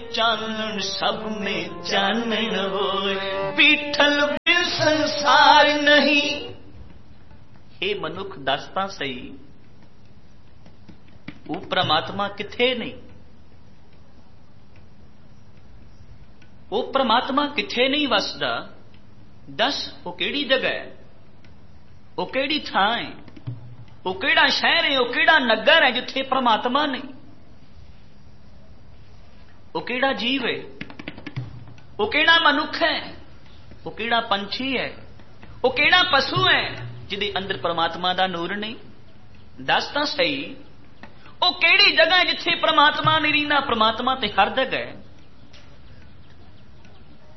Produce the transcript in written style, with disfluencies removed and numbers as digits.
ਚਾਨਣ ਸਭ में ਚਾਨਣ ਹੋਏ, ਪੀਠਲ ਬਿਨ ਸੰਸਾਰ ਨਹੀਂ। ਇਹ ਮਨੁੱਖ ਦੱਸ ਤਾਂ ਸਹੀ, ਉਹ ਪ੍ਰਮਾਤਮਾ ਕਿੱਥੇ ਨਹੀਂ? ਉਹ ਪ੍ਰਮਾਤਮਾ ਕਿੱਥੇ ਨਹੀਂ ਵਸਦਾ? ਦੱਸ ਉਹ ਕਿਹੜੀ ਜਗ੍ਹਾ ਹੈ, ਉਹ ਕਿਹੜੀ ਥਾਂ ਹੈ, ਉਹ ਕਿਹੜਾ ਸ਼ਹਿਰ ਹੈ, ਉਹ ਕਿਹੜਾ ਨਗਰ ਹੈ ਜਿੱਥੇ ਪ੍ਰਮਾਤਮਾ ਨਹੀਂ? ਉਹ ਕਿਹੜਾ ਜੀਵ ਹੈ, ਉਹ ਕਿਹੜਾ ਮਨੁੱਖ ਹੈ, ਉਹ ਕਿਹੜਾ ਪੰਛੀ ਹੈ, ਉਹ ਕਿਹੜਾ ਪਸ਼ੂ ਹੈ ਜਿਹਦੇ ਅੰਦਰ ਪ੍ਰਮਾਤਮਾ ਦਾ ਨੂਰ ਨਹੀਂ? ਦੱਸ ਤਾਂ ਸਹੀ, ਉਹ ਕਿਹੜੀ ਜਗ੍ਹਾ ਜਿੱਥੇ ਪ੍ਰਮਾਤਮਾ ਨਹੀਂ ਰਹਿੰਦਾ? ਪ੍ਰਮਾਤਮਾ ਤੇ ਹਰ ਜਗ੍ਹਾ ਹੈ।